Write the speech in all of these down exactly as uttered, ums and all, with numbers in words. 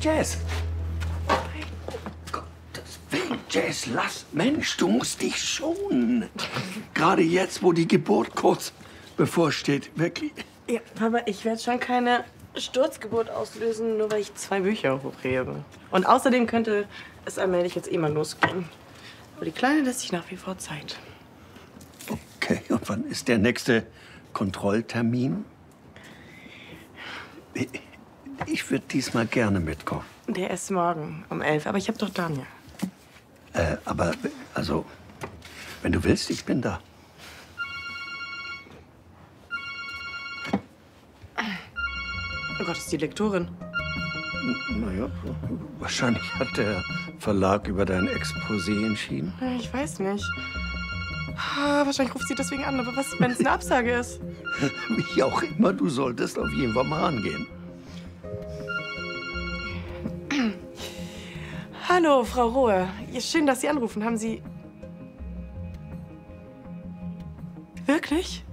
Jazz! Mein Gottes Willen, Jazz, lass! Mensch, du musst dich schonen. Gerade jetzt, wo die Geburt kurz bevorsteht, wirklich. Ja, Papa, ich werde schon keine Sturzgeburt auslösen, nur weil ich zwei Bücher hochhebe. Und außerdem könnte es allmählich jetzt eh mal losgehen. Aber die Kleine lässt sich nach wie vor Zeit. Okay, und wann ist der nächste Kontrolltermin? Ich, ich würde diesmal gerne mitkommen. Der ist morgen um elf, aber ich habe doch Daniel. Äh, aber, also, wenn du willst, ich bin da. Oh Gott, ist die Lektorin. Naja, wahrscheinlich hat der Verlag über dein Exposé entschieden. Ich weiß nicht. Ah, wahrscheinlich ruft sie deswegen an. Aber was, wenn es eine Absage ist? Wie auch immer, du solltest auf jeden Fall mal rangehen. Hallo, Frau Rohe. Schön, dass Sie anrufen. Haben Sie... Wirklich?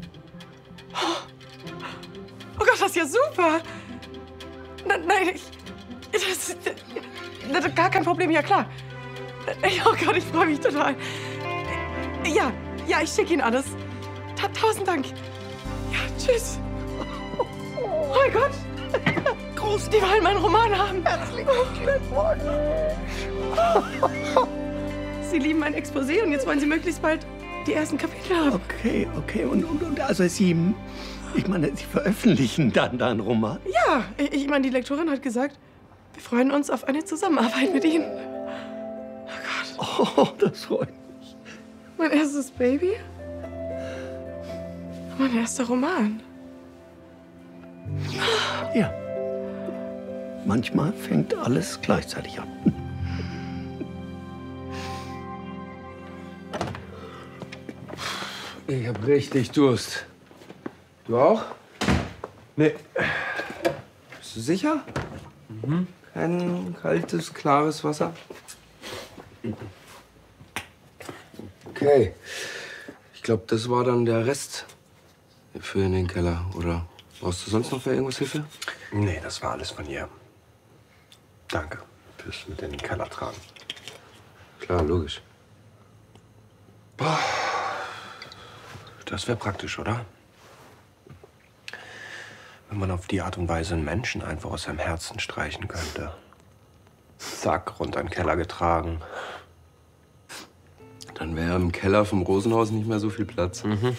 Oh Gott, das ist ja super. Na, nein, ich... Das, das, gar kein Problem, ja klar. Oh Gott, ich freue mich total. Ja, ja, ich schicke Ihnen alles. Ta tausend Dank. Ja, tschüss. Oh mein Gott. Groß, die wollen meinen Roman haben. Herzlichen Glückwunsch. Sie lieben mein Exposé und jetzt wollen Sie möglichst bald die ersten Kapitel haben. Okay, okay. Und, und, und also Sie... Ich meine, Sie veröffentlichen dann deinen Roman? Ja, ich meine, die Lektorin hat gesagt, wir freuen uns auf eine Zusammenarbeit mit Ihnen. Oh Gott. Oh, das freut mich. Mein erstes Baby? Mein erster Roman. Ja. Manchmal fängt alles gleichzeitig an. Ich hab richtig Durst. Du auch? Nee. Bist du sicher? Mhm. Kein kaltes, klares Wasser? Okay. Ich glaube, das war dann der Rest für in den Keller. Oder brauchst du sonst noch für irgendwas Hilfe? Nee, das war alles von ihr. Danke fürs mit in den Keller tragen. Klar, logisch. Boah. Das wäre praktisch, oder? Wenn man auf die Art und Weise einen Menschen einfach aus seinem Herzen streichen könnte. Zack, runter in den Keller getragen. Dann wäre im Keller vom Rosenhaus nicht mehr so viel Platz. Mhm.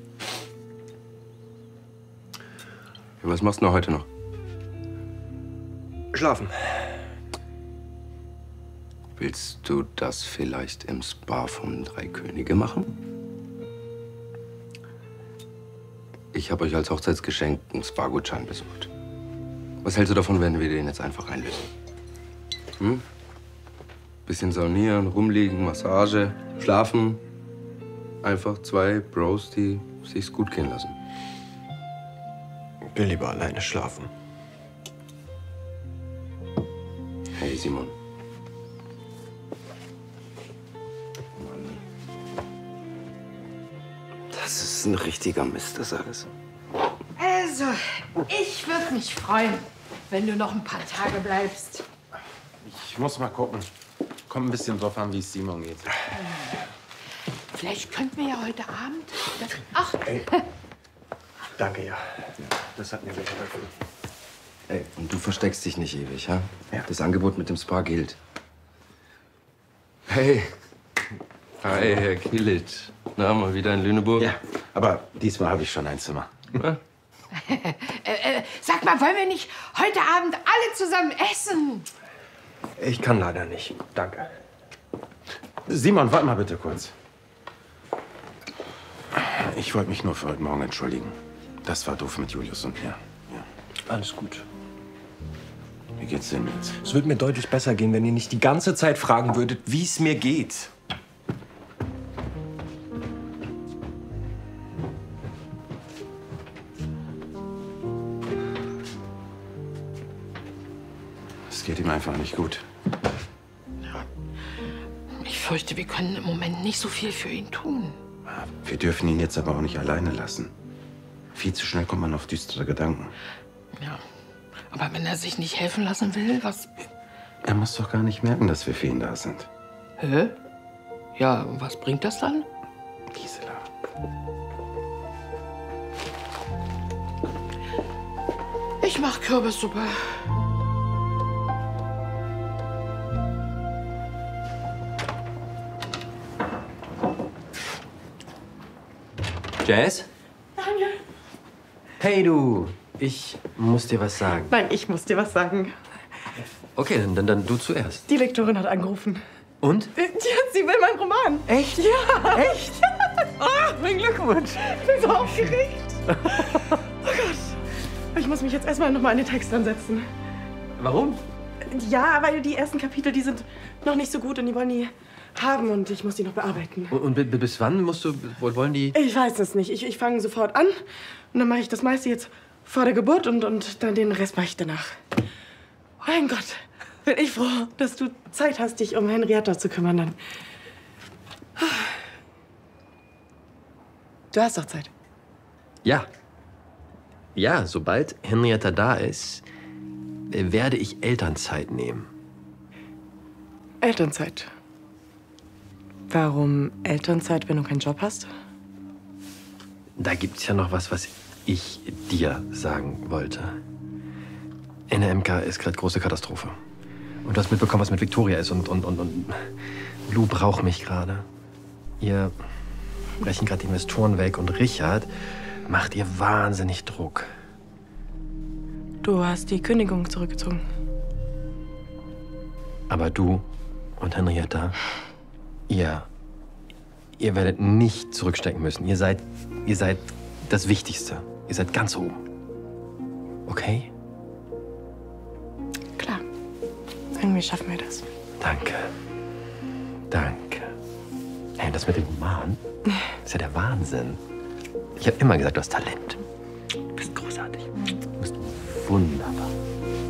Ja, was machst du noch heute noch? Schlafen. Willst du das vielleicht im Spa vom Drei Könige machen? Ich habe euch als Hochzeitsgeschenk einen Spa-Gutschein besucht. Was hältst du davon, wenn wir den jetzt einfach einlösen? Hm? Bisschen saunieren, rumliegen, Massage, schlafen. Einfach zwei Bros, die sich's gut gehen lassen. Ich will lieber alleine schlafen. Hey, Simon. Das ist ein richtiger Mist, das alles. Also, ich würde mich freuen, wenn du noch ein paar Tage bleibst. Ich muss mal gucken. Kommt ein bisschen drauf an, wie es Simon geht. Vielleicht könnten wir ja heute Abend... Das, ach, Ey. Danke, ja. Das hat mir sehr geholfen. Ey, und du versteckst dich nicht ewig, ha? Ja. Das Angebot mit dem Spa gilt. Hey. Hi, Herr Kilic. Na, mal wieder in Lüneburg? Ja, aber diesmal habe ich schon ein Zimmer. Ja. äh, äh, sag mal, wollen wir nicht heute Abend alle zusammen essen? Ich kann leider nicht. Danke. Simon, warte mal bitte kurz. Ich wollte mich nur für heute Morgen entschuldigen. Das war doof mit Julius und mir. Ja. Alles gut. Wie geht's denn jetzt? Es würde mir deutlich besser gehen, wenn ihr nicht die ganze Zeit fragen würdet, wie es mir geht. Es geht ihm einfach nicht gut. Ich fürchte, wir können im Moment nicht so viel für ihn tun. Wir dürfen ihn jetzt aber auch nicht alleine lassen. Viel zu schnell kommt man auf düstere Gedanken. Ja, Aber wenn er sich nicht helfen lassen will, was... Er muss doch gar nicht merken, dass wir für ihn da sind. Hä? Ja, und was bringt das dann? Gisela. Ich mach Kürbissuppe. Jazz? Daniel. Hey du, ich muss dir was sagen. Nein, ich muss dir was sagen. Okay, dann, dann, dann du zuerst. Die Lektorin hat angerufen. Und? Ja, sie will meinen Roman. Echt? Ja. Echt? Oh, mein Glückwunsch. Ich bin so aufgeregt. Oh Gott. Ich muss mich jetzt erstmal noch mal an den Text ansetzen. Warum? Ja, weil die ersten Kapitel, die sind noch nicht so gut und die wollen die haben und ich muss die noch bearbeiten. Und, und bi- bis wann musst du, wollen die? Ich weiß es nicht. Ich, ich fange sofort an und dann mache ich das meiste jetzt vor der Geburt und, und dann den Rest mache ich danach. Mein Gott, bin ich froh, dass du Zeit hast, dich um Henrietta zu kümmern. Dann. Du hast doch Zeit. Ja. Ja, sobald Henrietta da ist, äh, werde ich Elternzeit nehmen. Elternzeit. Warum Elternzeit, wenn du keinen Job hast? Da gibt's ja noch was, was ich dir sagen wollte. In der M K ist gerade große Katastrophe. Und du hast mitbekommen, was mit Victoria ist. Und, und, und, und Lou braucht mich gerade. Ihr brechen gerade die Investoren weg und Richard macht ihr wahnsinnig Druck. Du hast die Kündigung zurückgezogen. Aber du und Henrietta, ihr, ihr werdet nicht zurückstecken müssen. Ihr seid, ihr seid das Wichtigste. Ihr seid ganz oben. Okay? Klar. Irgendwie schaffen wir das. Danke. Danke. Hey, das mit dem Roman ist ja der Wahnsinn. Ich habe immer gesagt, du hast Talent. Du bist großartig. Du bist wunderbar.